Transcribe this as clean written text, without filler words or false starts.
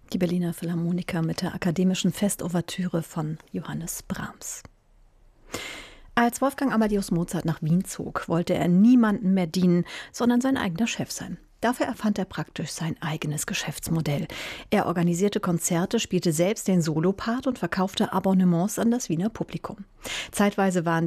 Die Berliner Philharmoniker mit der akademischen Festouvertüre von Johannes Brahms. Als Wolfgang Amadeus Mozart nach Wien zog, wollte er niemandem mehr dienen, sondern sein eigener Chef sein. Dafür erfand er praktisch sein eigenes Geschäftsmodell. Er organisierte Konzerte, spielte selbst den Solopart und verkaufte Abonnements an das Wiener Publikum. Zeitweise waren